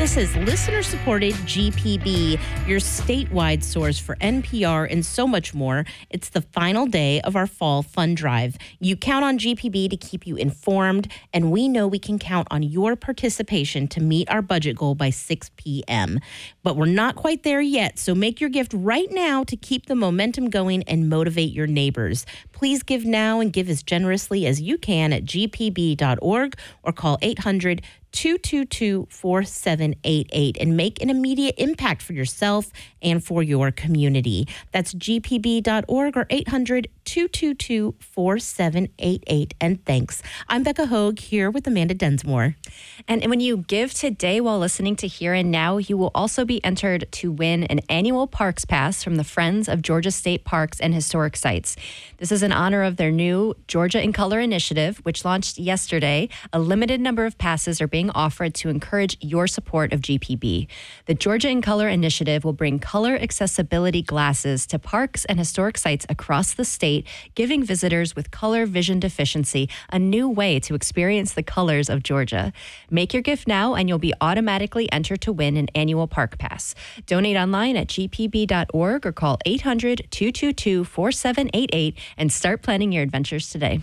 This is listener-supported GPB, your statewide source for NPR and so much more. It's the final day of our fall fund drive. You count on GPB to keep you informed, and we know we can count on your participation to meet our budget goal by 6 p.m. But we're not quite there yet, so make your gift right now to keep the momentum going and motivate your neighbors. Please give now and give as generously as you can at gpb.org or call 800-222-4788 and make an immediate impact for yourself and for your community. That's gpb.org or 800-222-4788. And thanks. I'm Becca Hogue here with Amanda Densmore. And when you give today while listening to Here and Now, you will also be entered to win an annual Parks Pass from the Friends of Georgia State Parks and Historic Sites. This is in honor of their new Georgia in Color initiative, which launched yesterday. A limited number of passes are being offered to encourage your support of GPB. The Georgia in Color initiative will bring color accessibility glasses to parks and historic sites across the state, giving visitors with color vision deficiency a new way to experience the colors of Georgia. Make your gift now and you'll be automatically entered to win an annual park pass. Donate online at gpb.org or call 800-222-4788 and start planning your adventures today.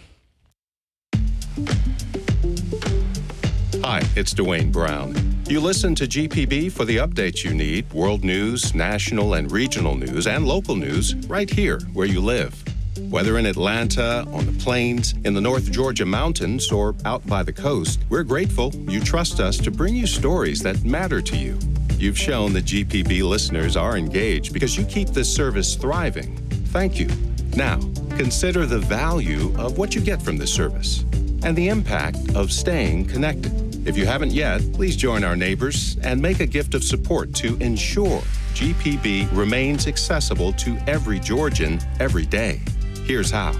Hi, it's Dwayne Brown. You listen to GPB for the updates you need, world news, national and regional news, and local news right here where you live. Whether in Atlanta, on the plains, in the North Georgia mountains, or out by the coast, we're grateful you trust us to bring you stories that matter to you. You've shown that GPB listeners are engaged because you keep this service thriving. Thank you. Now, consider the value of what you get from this service and the impact of staying connected. If you haven't yet, please join our neighbors and make a gift of support to ensure GPB remains accessible to every Georgian every day. Here's how.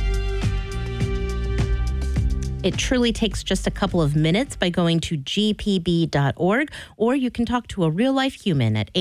It truly takes just a couple of minutes by going to gpb.org, or you can talk to a real-life human at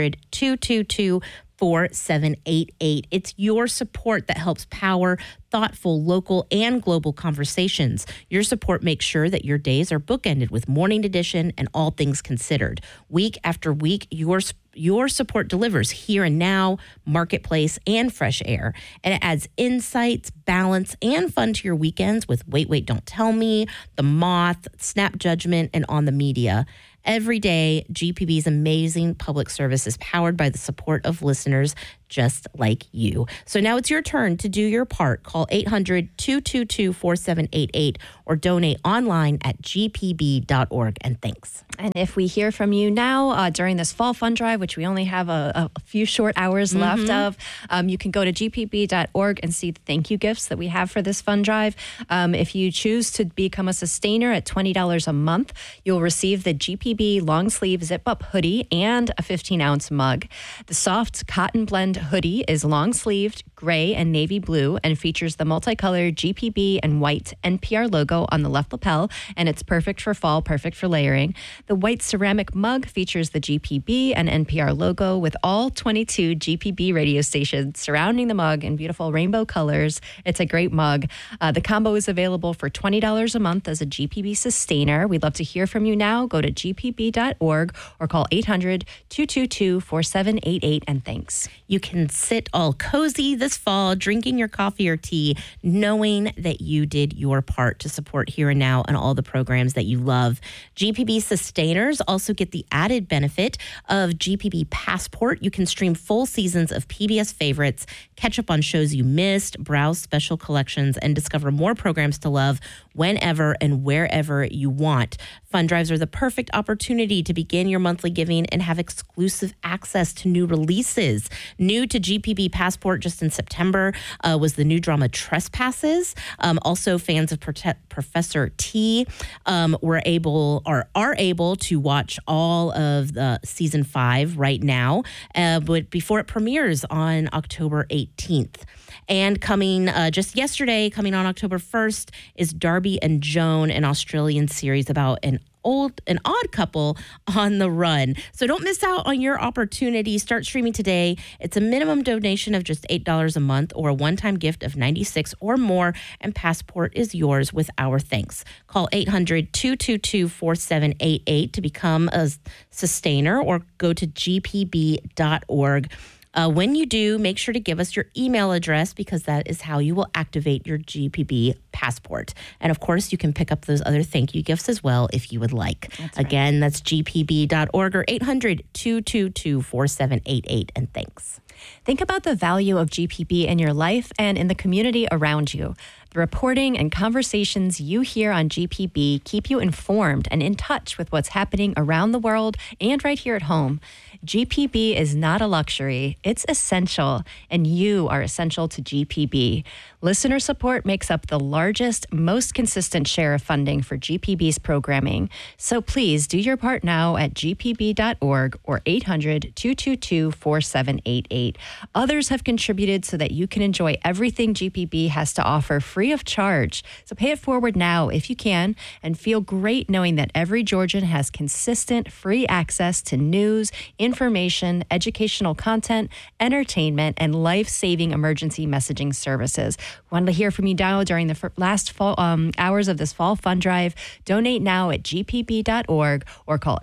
800-222-4788. It's your support that helps power thoughtful, local, and global conversations. Your support makes sure that your days are bookended with Morning Edition and All Things Considered. Week after week, your support delivers Here and Now, Marketplace, and Fresh Air. And it adds insights, balance, and fun to your weekends with Wait, Wait, Don't Tell Me, The Moth, Snap Judgment, and On the Media. Every day, GPB's amazing public service is powered by the support of listeners just like you. So now it's your turn to do your part. Call 800-222-4788 or donate online at gpb.org. And thanks. And if we hear from you now during this fall fund drive, which we only have a few short hours left of, you can go to gpb.org and see the thank you gifts that we have for this fund drive. If you choose to become a sustainer at $20 a month, you'll receive the GPB long sleeve zip up hoodie and a 15-ounce mug. The soft cotton blend hoodie is long sleeved, gray and navy blue, and features the multicolored GPB and white NPR logo on the left lapel, and it's perfect for fall, perfect for layering. The white ceramic mug features the GPB and NPR logo with all 22 GPB radio stations surrounding the mug in beautiful rainbow colors. It's a great mug. The combo is available for $20 a month as a GPB sustainer. We'd love to hear from you now. Go to gpb.org or call 800-222-4788, and thanks. You can sit all cozy this fall, drinking your coffee or tea, knowing that you did your part to support Here and Now and all the programs that you love. GPB sustainers also get the added benefit of GPB Passport. You can stream full seasons of PBS favorites, catch up on shows you missed, browse special collections, and discover more programs to love whenever and wherever you want. Fund drives are the perfect opportunity to begin your monthly giving and have exclusive access to new releases. New to GPB Passport just in September was the new drama Trespasses. Also, fans of Professor T are able to watch all of the season 5 right now, but before it premieres on October 18th. And coming just yesterday, coming on October 1st, is Darby and Joan, an Australian series about an an odd couple on the run. So don't miss out on your opportunity. Start streaming today. It's a minimum donation of just $8 a month or a one-time gift of $96 or more, and Passport is yours with our thanks. Call 800-222-4788 to become a sustainer or go to gpb.org. When you do, make sure to give us your email address because that is how you will activate your GPB passport. And of course, you can pick up those other thank you gifts as well if you would like. Again, that's gpb.org or 800-222-4788. And thanks. Think about the value of GPB in your life and in the community around you. The reporting and conversations you hear on GPB keep you informed and in touch with what's happening around the world and right here at home. GPB is not a luxury, it's essential, and you are essential to GPB. Listener support makes up the largest, most consistent share of funding for GPB's programming. So please do your part now at gpb.org or 800-222-4788. Others have contributed so that you can enjoy everything GPB has to offer free of charge. So pay it forward now if you can, and feel great knowing that every Georgian has consistent free access to news, information, educational content, entertainment, and life-saving emergency messaging services. Wanted to hear from you now during the last fall, hours of this fall fund drive. Donate now at gpb.org or call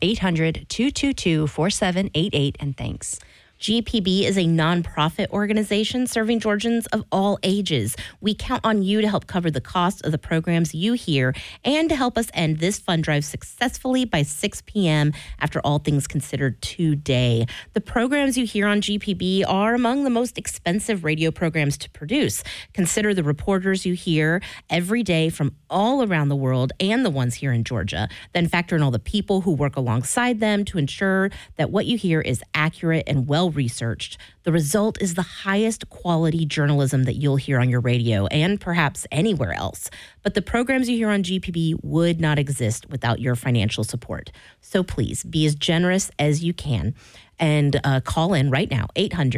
800-222-4788, and thanks. GPB is a nonprofit organization serving Georgians of all ages. We count on you to help cover the cost of the programs you hear and to help us end this fund drive successfully by 6 p.m. after all things considered today. The programs you hear on GPB are among the most expensive radio programs to produce. Consider the reporters you hear every day from all around the world and the ones here in Georgia. Then factor in all the people who work alongside them to ensure that what you hear is accurate and well researched. The result is the highest quality journalism that you'll hear on your radio and perhaps anywhere else. But the programs you hear on GPB would not exist without your financial support. So please be as generous as you can and call in right now,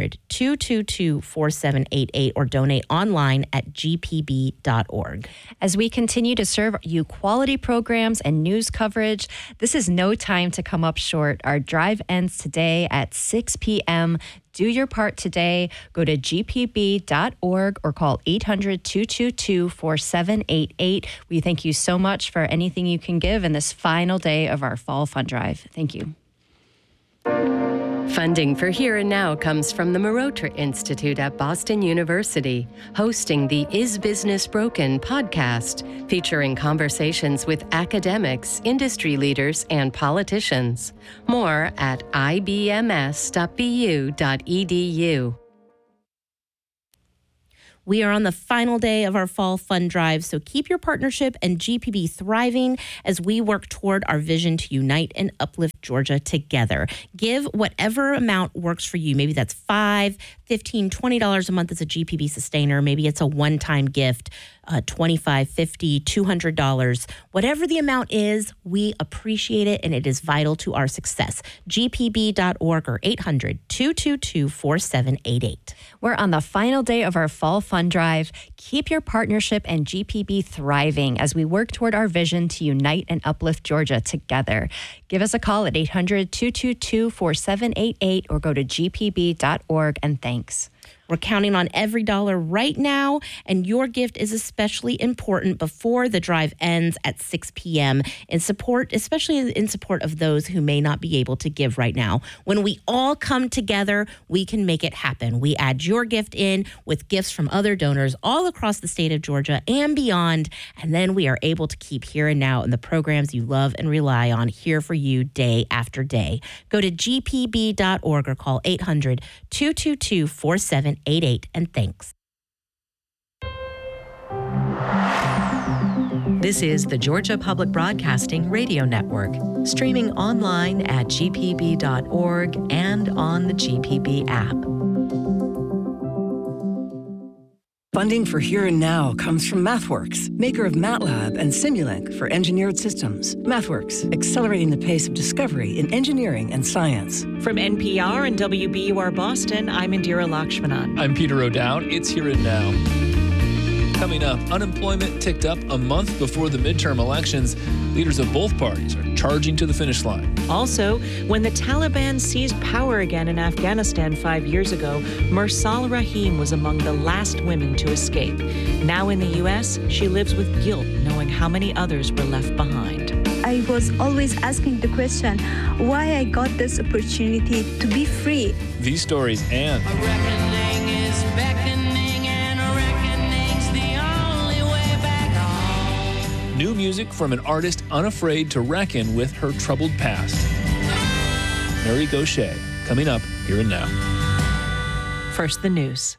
800-222-4788, or donate online at gpb.org. As we continue to serve you quality programs and news coverage, this is no time to come up short. Our drive ends today at 6 p.m. Do your part today. Go to gpb.org or call 800-222-4788. We thank you so much for anything you can give in this final day of our fall fund drive. Thank you. Funding for Here and Now comes from the Marotra Institute at Boston University, hosting the Is Business Broken podcast, featuring conversations with academics, industry leaders, and politicians. More at ibms.bu.edu. We are on the final day of our fall fund drive, so keep your partnership and GPB thriving as we work toward our vision to unite and uplift Georgia together. Give whatever amount works for you. Maybe that's $5, $15, $20 a month as a GPB sustainer. Maybe it's a one-time gift, $25, $50, $200. Whatever the amount is, we appreciate it, and it is vital to our success. gpb.org or 800-222-4788. We're on the final day of our fall fund drive. Keep your partnership and GPB thriving as we work toward our vision to unite and uplift Georgia together. Give us a call at 800-222-4788 or go to gpb.org, and thanks. We're counting on every dollar right now, and your gift is especially important before the drive ends at 6 p.m. in support, especially in support of those who may not be able to give right now. When we all come together, we can make it happen. We add your gift in with gifts from other donors all across the state of Georgia and beyond, and then we are able to keep Here and Now and the programs you love and rely on here for you day after day. Go to gpb.org or call 800-222-4788, and thanks. This is the Georgia Public Broadcasting Radio Network, streaming online at gpb.org and on the GPB app. Funding for Here and Now comes from MathWorks, maker of MATLAB and Simulink for engineered systems. MathWorks, accelerating the pace of discovery in engineering and science. From NPR and WBUR Boston, I'm Indira Lakshmanan. I'm Peter O'Dowd. It's Here and Now. Coming up, unemployment ticked up a month before the midterm elections. Leaders of both parties are charging to the finish line. Also, when the Taliban seized power again in Afghanistan 5 years ago, Mursal Rahim was among the last women to escape. Now in the U.S., she lives with guilt, knowing how many others were left behind. I was always asking the question, why I got this opportunity to be free. These stories and A reckoning is beckoning, and a reckoning's the only way back home. new music from an artist unafraid to reckon with her troubled past. Mary Gaucher, coming up here and now. First, the news.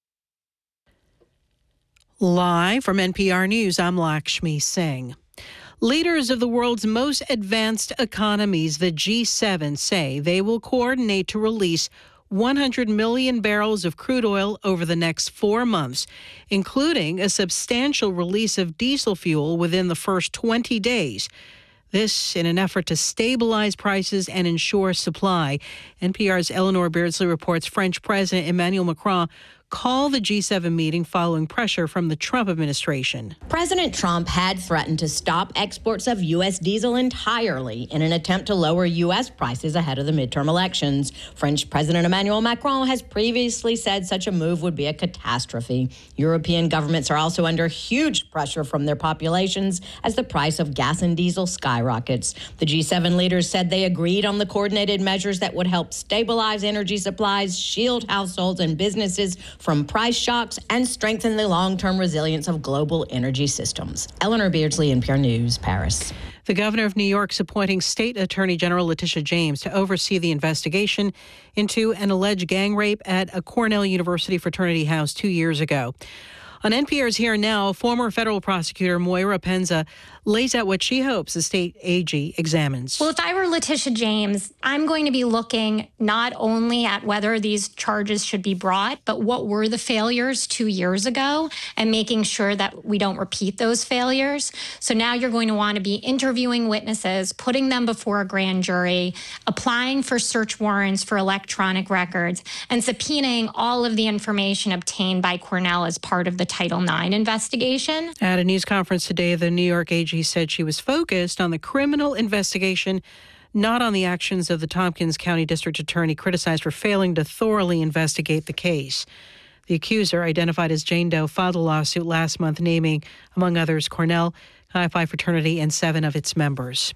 Live from NPR News, I'm Lakshmi Singh. Leaders of the world's most advanced economies, the G7, say they will coordinate to release 100 million barrels of crude oil over the next 4 months, including a substantial release of diesel fuel within the first 20 days. This in an effort to stabilize prices and ensure supply. NPR's Eleanor Beardsley reports French President Emmanuel Macron called the G7 meeting following pressure from the Trump administration. President Trump had threatened to stop exports of U.S. diesel entirely in an attempt to lower U.S. prices ahead of the midterm elections. French President Emmanuel Macron has previously said such a move would be a catastrophe. European governments are also under huge pressure from their populations as the price of gas and diesel skyrockets. The G7 leaders said they agreed on the coordinated measures that would help stabilize energy supplies, shield households and businesses from price shocks, and strengthen the long-term resilience of global energy systems. Eleanor Beardsley, NPR News, Paris. The governor of New York's appointing State Attorney General Letitia James to oversee the investigation into an alleged gang rape at a Cornell University fraternity house 2 years ago. On NPR's Here and Now, former federal prosecutor Moira Penza lays out what she hopes the state AG examines. Well, if I were Letitia James, I'm going to be looking not only at whether these charges should be brought, but what were the failures 2 years ago and making sure that we don't repeat those failures. So now you're going to want to be interviewing witnesses, putting them before a grand jury, applying for search warrants for electronic records, and subpoenaing all of the information obtained by Cornell as part of the Title IX investigation. At a news conference today, the New York AG said she was focused on the criminal investigation, not on the actions of the Tompkins County District Attorney criticized for failing to thoroughly investigate the case. The accuser, identified as Jane Doe, filed a lawsuit last month naming, among others, Cornell, Chi Phi fraternity, and 7 of its members.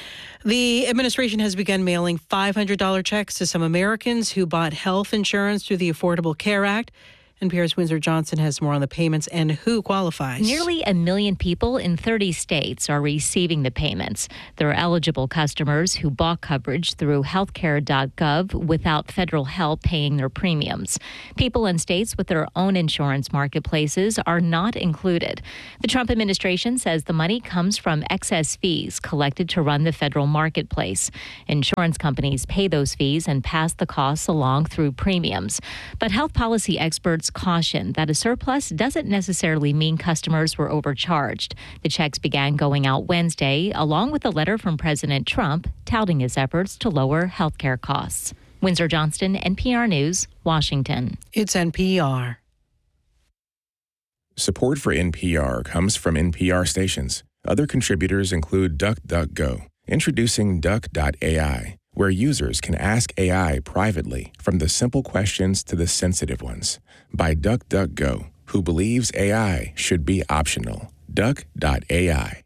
The administration has begun mailing $500 checks to some Americans who bought health insurance through the Affordable Care Act. NPR's Windsor Johnson has more on the payments and who qualifies. Nearly 1 million people in 30 states are receiving the payments. They're eligible customers who bought coverage through healthcare.gov without federal help paying their premiums. People in states with their own insurance marketplaces are not included. The Trump administration says the money comes from excess fees collected to run the federal marketplace. Insurance companies pay those fees and pass the costs along through premiums. But health policy experts caution that a surplus doesn't necessarily mean customers were overcharged. The checks began going out Wednesday, along with a letter from President Trump touting his efforts to lower health care costs. Windsor Johnston, NPR News, Washington. It's NPR. Support for NPR comes from NPR stations. Other contributors include DuckDuckGo, introducing Duck.ai, where users can ask AI privately, from the simple questions to the sensitive ones, by DuckDuckGo, who believes AI should be optional. Duck.ai.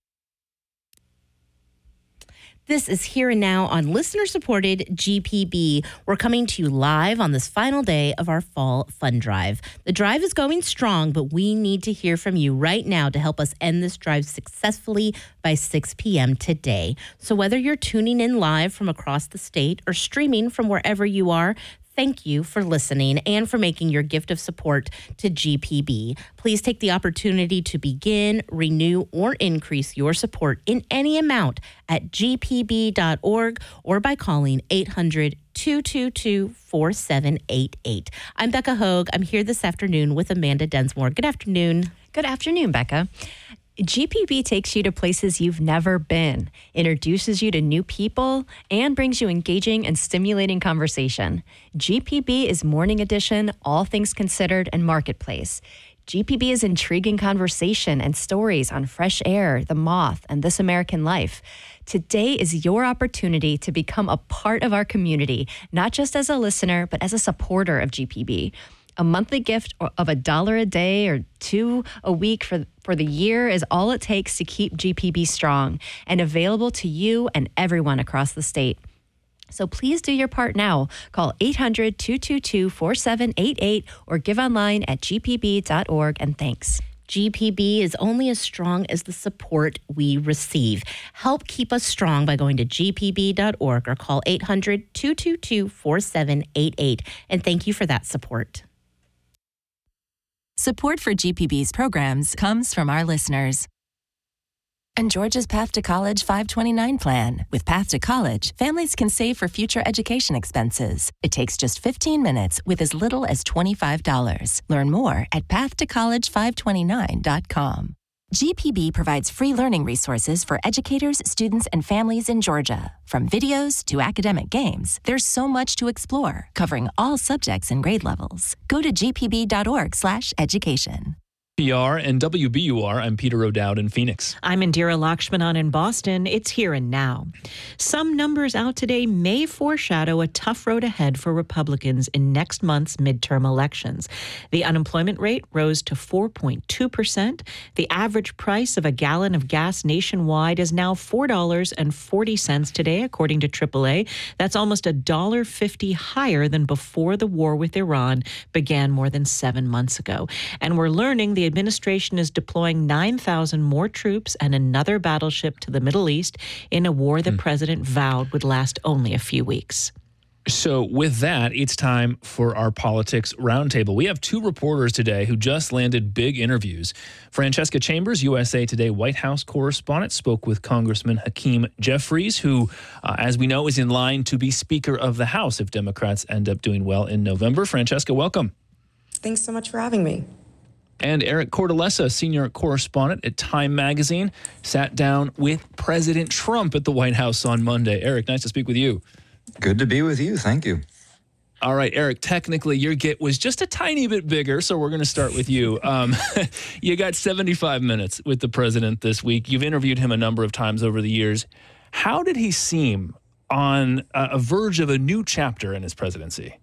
This is Here and Now on listener-supported GPB. We're coming to you live on this final day of our fall fund drive. The drive is going strong, but we need to hear from you right now to help us end this drive successfully by 6 p.m. today. So whether you're tuning in live from across the state or streaming from wherever you are, thank you for listening and for making your gift of support to GPB. Please take the opportunity to begin, renew, or increase your support in any amount at gpb.org or by calling 800-222-4788. I'm Becca Hogue. I'm here this afternoon with Amanda Densmore. Good afternoon. Good afternoon, Becca. GPB takes you to places you've never been, introduces you to new people, and brings you engaging and stimulating conversation. GPB is Morning Edition, All Things Considered, and Marketplace. GPB is intriguing conversation and stories on Fresh Air, The Moth, and This American Life. Today is your opportunity to become a part of our community, not just as a listener, but as a supporter of GPB. A monthly gift of $1 a day or $2 a week for the year is all it takes to keep GPB strong and available to you and everyone across the state. So please do your part now. Call 800-222-4788 or give online at gpb.org, and thanks. GPB is only as strong as the support we receive. Help keep us strong by going to gpb.org or call 800-222-4788. And thank you for that support. Support for GPB's programs comes from our listeners. And Georgia's Path to College 529 plan. With Path to College, families can save for future education expenses. It takes just 15 minutes with as little as $25. Learn more at pathtocollege529.com. GPB provides free learning resources for educators, students, and families in Georgia. From videos to academic games, there's so much to explore, covering all subjects and grade levels. Go to gpb.org/education. PR and WBUR, I'm Peter O'Dowd in Phoenix. I'm Indira Lakshmanan in Boston. It's here and now. Some numbers out today may foreshadow a tough road ahead for Republicans in next month's midterm elections. The unemployment rate rose to 4.2%. The average price of a gallon of gas nationwide is now $4.40 today, according to AAA. That's almost $1.50 higher than before the war with Iran began more than 7 months ago. And we're learning the administration is deploying 9,000 more troops and another battleship to the Middle East in a war the president vowed would last only a few weeks. So with that, it's time for our Politics Roundtable. We have 2 reporters today who just landed big interviews. Francesca Chambers, USA Today White House correspondent, spoke with Congressman Hakeem Jeffries, who, as we know, is in line to be Speaker of the House if Democrats end up doing well in November. Francesca, welcome. Thanks so much for having me. And Eric Cortellessa, senior correspondent at Time Magazine, sat down with President Trump at the White House on Monday. Eric, nice to speak with you. Good to be with you. Thank you. All right, Eric, technically your get was just a tiny bit bigger, so we're going to start with you. You got 75 minutes with the president this week. You've interviewed him a number of times over the years. How did he seem on a verge of a new chapter in his presidency?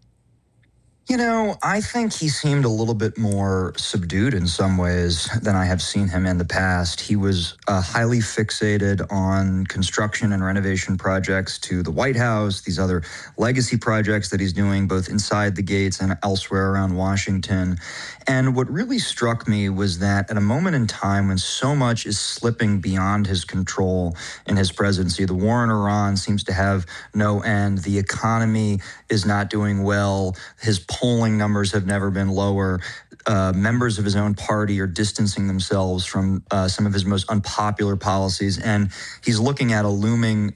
You know, I think he seemed a little bit more subdued in some ways than I have seen him in the past. He was highly fixated on construction and renovation projects to the White House, these other legacy projects that he's doing both inside the gates and elsewhere around Washington. And what really struck me was that at a moment in time when so much is slipping beyond his control in his presidency, the war in Iran seems to have no end, the economy is not doing well, his polling numbers have never been lower. Members of his own party are distancing themselves from some of his most unpopular policies. And he's looking at a looming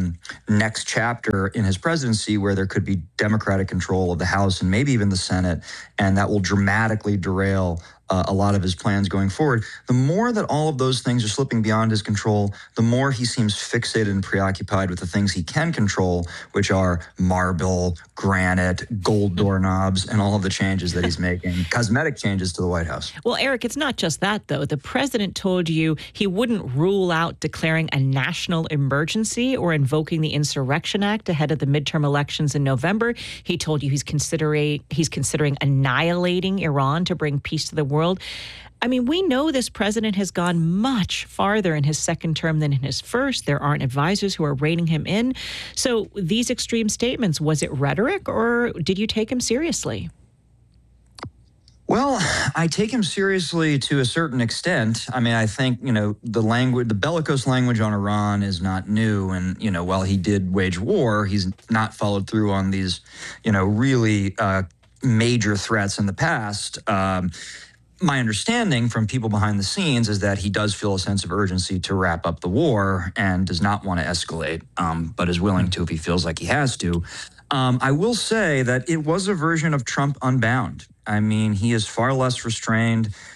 next chapter in his presidency where there could be Democratic control of the House and maybe even the Senate. And that will dramatically derail a lot of his plans going forward. The more that all of those things are slipping beyond his control, the more he seems fixated and preoccupied with the things he can control, which are marble, granite, gold doorknobs, and all of the changes that he's making, cosmetic changes to the White House. Well, Eric, it's not just that, though. The president told you he wouldn't rule out declaring a national emergency or invoking the Insurrection Act ahead of the midterm elections in November. He told you he's considering annihilating Iran to bring peace to the world. I mean, we know this president has gone much farther in his second term than in his first. There aren't advisors who are reining him in. So these extreme statements, was it rhetoric or did you take him seriously? Well, I take him seriously to a certain extent. I mean, I think, the bellicose language on Iran is not new. And, while he did wage war, he's not followed through on these, really major threats in the past. My understanding from people behind the scenes is that he does feel a sense of urgency to wrap up the war and does not want to escalate, but is willing to if he feels like he has to. I will say that it was a version of Trump Unbound. I mean, he is far less restrained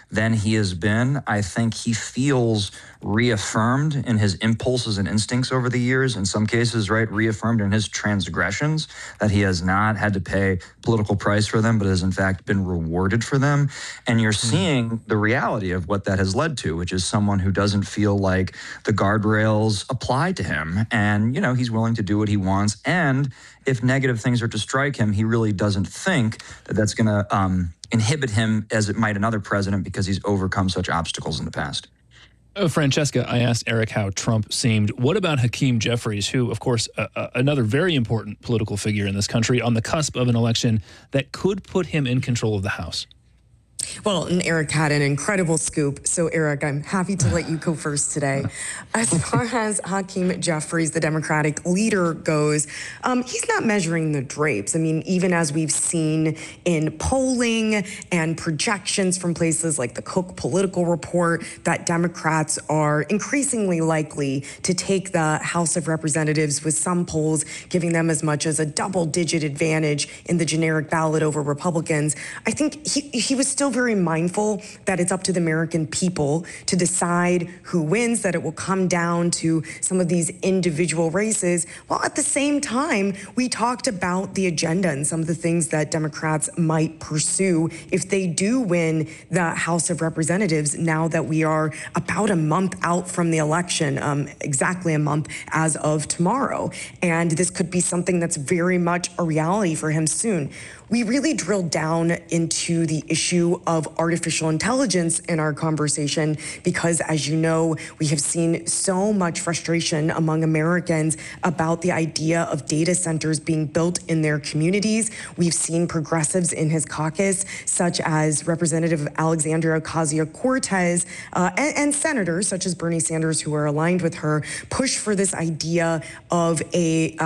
than he has been. I think he feels reaffirmed in his impulses and instincts over the years, in some cases, right, reaffirmed in his transgressions, that he has not had to pay political price for them, but has in fact been rewarded for them. And you're seeing the reality of what that has led to, which is someone who doesn't feel like the guardrails apply to him. And, you know, he's willing to do what he wants. And if negative things are to strike him, he really doesn't think that that's going to inhibit him as it might another president, because he's overcome such obstacles in the past. Francesca, I asked Eric how Trump seemed. What about Hakeem Jeffries, who, of course, another very important political figure in this country, on the cusp of an election that could put him in control of the House? Well, and Eric had an incredible scoop. So, Eric, I'm happy to let you go first today. As far as Hakeem Jeffries, the Democratic leader, goes, he's not measuring the drapes. I mean, even as we've seen in polling and projections from places like the Cook Political Report, that Democrats are increasingly likely to take the House of Representatives, with some polls giving them as much as a double-digit advantage in the generic ballot over Republicans. I think he was still very mindful that it's up to the American people to decide who wins, that it will come down to some of these individual races. While at the same time, we talked about the agenda and some of the things that Democrats might pursue if they do win the House of Representatives, now that we are about a month out from the election, exactly a month as of tomorrow. And this could be something that's very much a reality for him soon. We really drilled down into the issue of artificial intelligence in our conversation because, as you know, we have seen so much frustration among Americans about the idea of data centers being built in their communities. We've seen progressives in his caucus, such as Representative Alexandria Ocasio-Cortez, and senators such as Bernie Sanders, who are aligned with her, push for this idea of a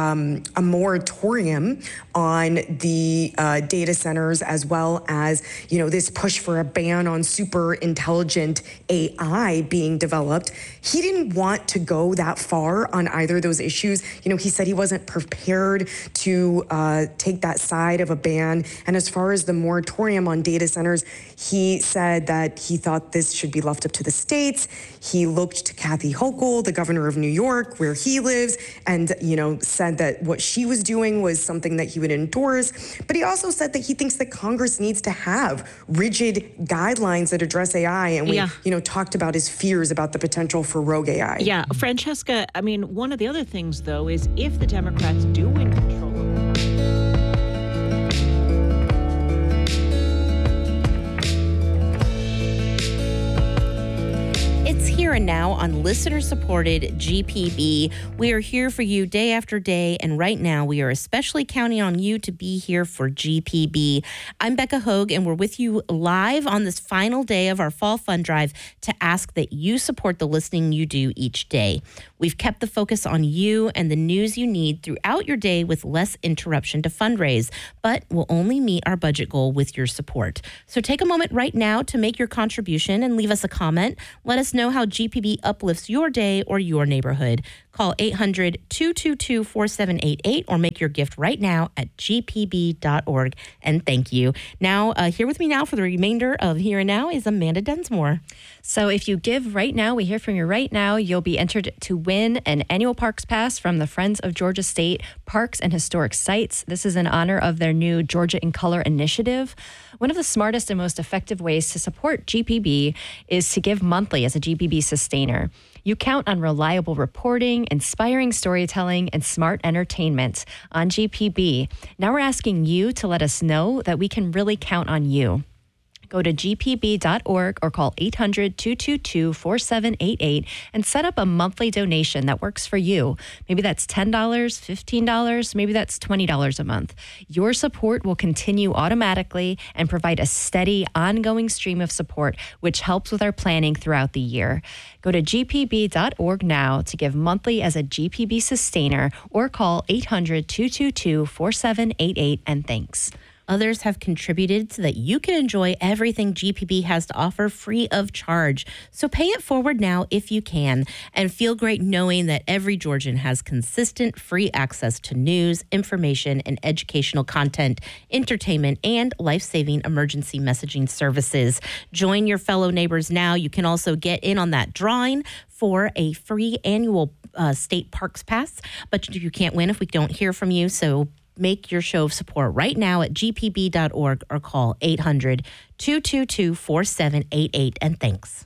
moratorium on the data centers, as well as, you know, this push for a ban on super intelligent AI being developed. He didn't want to go that far on either of those issues. You know, he said he wasn't prepared to take that side of a ban. And as far as the moratorium on data centers, he said that he thought this should be left up to the states. He looked to Kathy Hochul, the governor of New York, where he lives, and, you know, said that what she was doing was something that he would endorse. But he also said that he thinks that Congress needs to have rigid guidelines that address AI. And we, you know, talked about his fears about the potential for rogue AI. Yeah, Francesca, I mean, one of the other things, though, is if the Democrats do win control of Here and Now on listener-supported GPB. We are here for you day after day, and right now we are especially counting on you to be here for GPB. I'm Becca Hogue, and we're with you live on this final day of our Fall Fund Drive to ask that you support the listening you do each day. We've kept the focus on you and the news you need throughout your day with less interruption to fundraise, but we'll only meet our budget goal with your support. So take a moment right now to make your contribution and leave us a comment. Let us know how GPB uplifts your day or your neighborhood. Call 800-222-4788 or make your gift right now at gpb.org. And thank you. Now, here with me now for the remainder of Here and Now is Amanda Densmore. So if you give right now, we hear from you right now, you'll be entered to win an annual Parks Pass from the Friends of Georgia State Parks and Historic Sites. This is in honor of their new Georgia in Color initiative. One of the smartest and most effective ways to support GPB is to give monthly as a GPB sustainer. You count on reliable reporting, inspiring storytelling, and smart entertainment on GPB. Now we're asking you to let us know that we can really count on you. Go to gpb.org or call 800-222-4788 and set up a monthly donation that works for you. Maybe that's $10, $15, maybe that's $20 a month. Your support will continue automatically and provide a steady, ongoing stream of support, which helps with our planning throughout the year. Go to gpb.org now to give monthly as a GPB sustainer or call 800-222-4788, and thanks. Others have contributed so that you can enjoy everything GPB has to offer free of charge. So pay it forward now if you can, and feel great knowing that every Georgian has consistent free access to news, information, and educational content, entertainment, and life-saving emergency messaging services. Join your fellow neighbors now. You can also get in on that drawing for a free annual state parks pass, but you can't win if we don't hear from you. So make your show of support right now at gpb.org or call 800-222-4788. And thanks.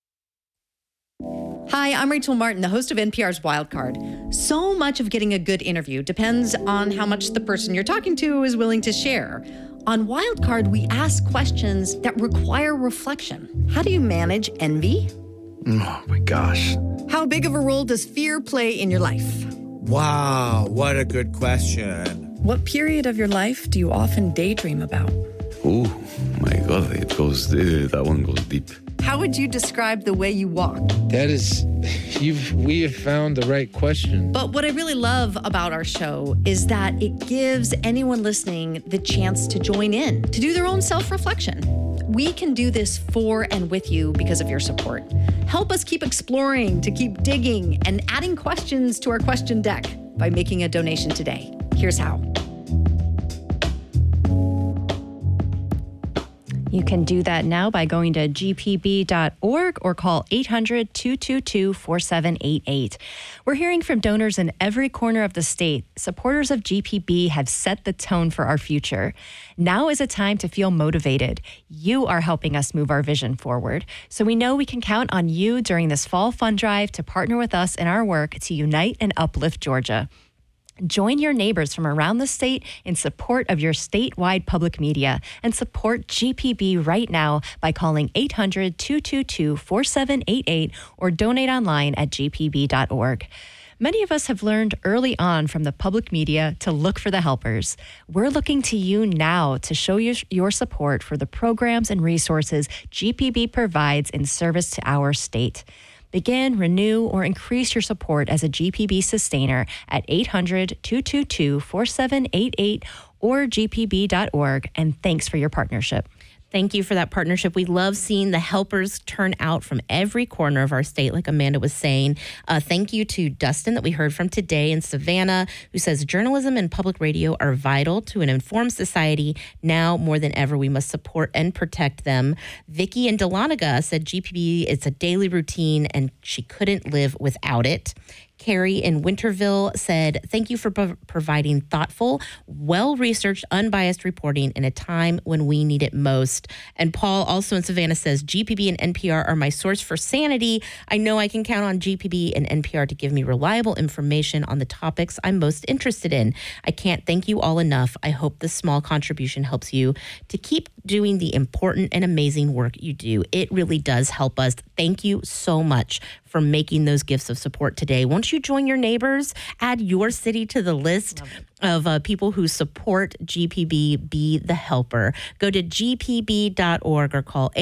Hi, I'm Rachel Martin, the host of NPR's Wildcard. So much of getting a good interview depends on how much the person you're talking to is willing to share. On Wildcard, we ask questions that require reflection. How do you manage envy? Oh my gosh. How big of a role does fear play in your life? Wow, what a good question. What period of your life do you often daydream about? Oh my God, that one goes deep. How would you describe the way you walk? We have found the right question. But what I really love about our show is that it gives anyone listening the chance to join in, to do their own self-reflection. We can do this for and with you because of your support. Help us keep exploring, to keep digging, and adding questions to our question deck by making a donation today. Here's how. You can do that now by going to gpb.org or call 800-222-4788. We're hearing from donors in every corner of the state. Supporters of GPB have set the tone for our future. Now is a time to feel motivated. You are helping us move our vision forward. So we know we can count on you during this fall fund drive to partner with us in our work to unite and uplift Georgia. Join your neighbors from around the state in support of your statewide public media and support GPB right now by calling 800-222-4788 or donate online at gpb.org. Many of us have learned early on from the public media to look for the helpers. We're looking to you now to show your support for the programs and resources GPB provides in service to our state. Begin, renew, or increase your support as a GPB sustainer at 800-222-4788 or gpb.org. And thanks for your partnership. Thank you for that partnership. We love seeing the helpers turn out from every corner of our state, like Amanda was saying. Thank you to Dustin that we heard from today in Savannah, who says journalism and public radio are vital to an informed society. Now more than ever, we must support and protect them. Vicky in Dahlonega said GPB is a daily routine and she couldn't live without it. Carrie in Winterville said, thank you for providing thoughtful, well-researched, unbiased reporting in a time when we need it most. And Paul, also in Savannah, says, GPB and NPR are my source for sanity. I know I can count on GPB and NPR to give me reliable information on the topics I'm most interested in. I can't thank you all enough. I hope this small contribution helps you to keep doing the important and amazing work you do. It really does help us. Thank you so much for making those gifts of support today. Won't you join your neighbors? Add your city to the list of people who support GPB. Be the helper. Go to gpb.org or call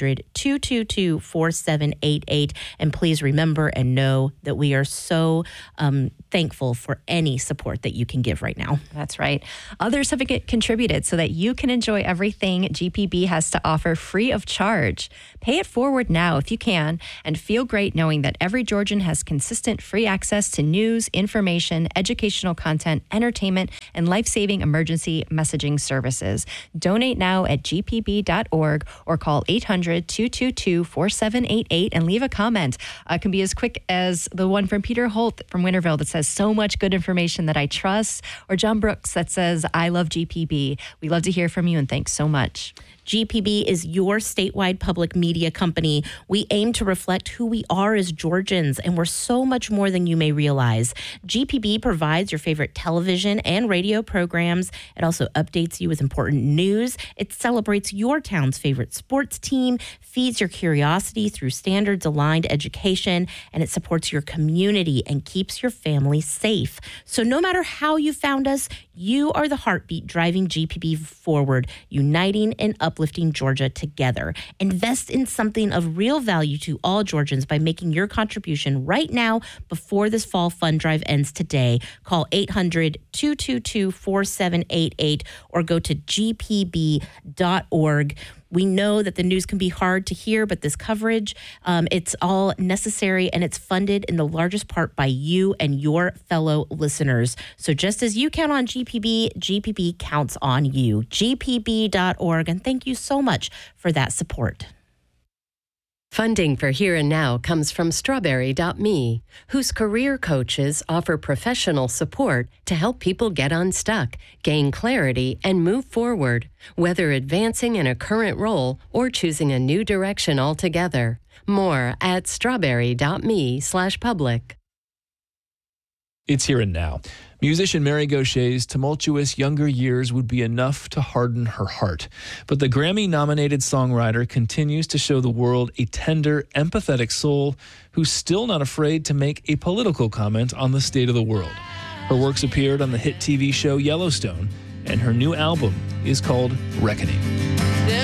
800-222-4788. And please remember and know that we are so thankful for any support that you can give right now. That's right. Others have contributed so that you can enjoy everything GPB has to offer free of charge. Pay it forward now if you can, and feel great knowing that every Georgian has consistent free access to news, information, educational content, entertainment, and life-saving emergency messaging services. Donate now at gpb.org or call 800-222-4788 and leave a comment. It can be as quick as the one from Peter Holt from Winterville that says, so much good information that I trust, or John Brooks that says, I love GPB. We love to hear from you, and thanks so much. GPB is your statewide public media company. We aim to reflect who we are as Georgians, and we're so much more than you may realize. GPB provides your favorite television and radio programs. It also updates you with important news. It celebrates your town's favorite sports team, feeds your curiosity through standards-aligned education, and it supports your community and keeps your family safe. So no matter how you found us, you are the heartbeat driving GPB forward, uniting and uplifting uplifting Georgia together. Invest in something of real value to all Georgians by making your contribution right now before this fall fund drive ends today. Call 800-222-4788 or go to gpb.org. We know that the news can be hard to hear, but this coverage, it's all necessary, and it's funded in the largest part by you and your fellow listeners. So just as you count on GPB, GPB counts on you. gpb.org, and thank you so much for that support. Funding for Here and Now comes from Strawberry.me, whose career coaches offer professional support to help people get unstuck, gain clarity, and move forward, whether advancing in a current role or choosing a new direction altogether. More at strawberry.me/public. It's Here and Now. Musician Mary Gaucher's tumultuous younger years would be enough to harden her heart. But the Grammy-nominated songwriter continues to show the world a tender, empathetic soul who's still not afraid to make a political comment on the state of the world. Her works appeared on the hit TV show Yellowstone, and her new album is called Reckoning.